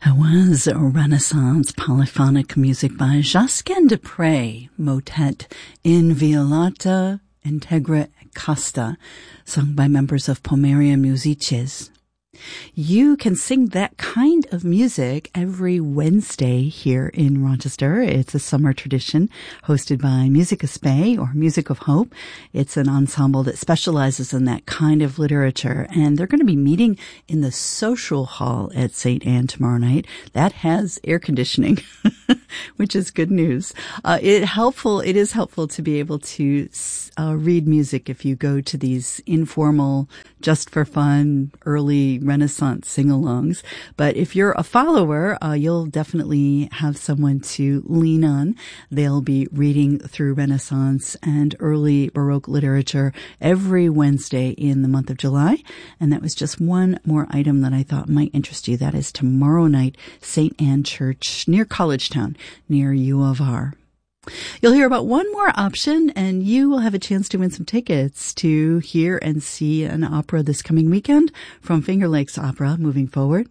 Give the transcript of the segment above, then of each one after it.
Was Renaissance polyphonic music by Josquin des Prez, motet Inviolata Integra Casta, sung by members of Pomeria Musices. You can sing that kind of music every Wednesday here in Rochester. It's a summer tradition hosted by Music of Spey or Music of Hope. It's an ensemble that specializes in that kind of literature, and they're going to be meeting in the social hall at St. Anne tomorrow night. That has air conditioning, which is good news. It is helpful to be able to read music if you go to these informal, just for fun, early Renaissance sing-alongs. But if you're a follower, you'll definitely have someone to lean on. They'll be reading through Renaissance and early Baroque literature every Wednesday in the month of July. And that was just one more item that I thought might interest you. That is tomorrow night, St. Anne Church near Collegetown, near U of R. You'll hear about one more option, and you will have a chance to win some tickets to hear and see an opera this coming weekend from Finger Lakes Opera moving forward.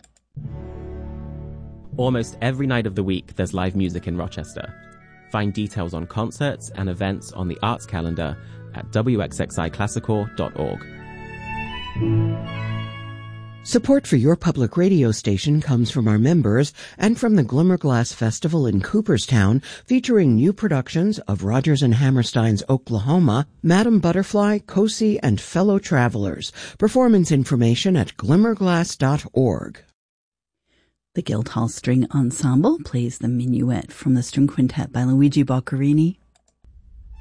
Almost every night of the week, there's live music in Rochester. Find details on concerts and events on the arts calendar at wxxiclassical.org. Support for your public radio station comes from our members and from the Glimmerglass Festival in Cooperstown, featuring new productions of Rodgers and Hammerstein's Oklahoma, Madame Butterfly, Cosi, and Fellow Travelers. Performance information at glimmerglass.org. The Guildhall String Ensemble plays the Minuet from the String Quintet by Luigi Boccherini.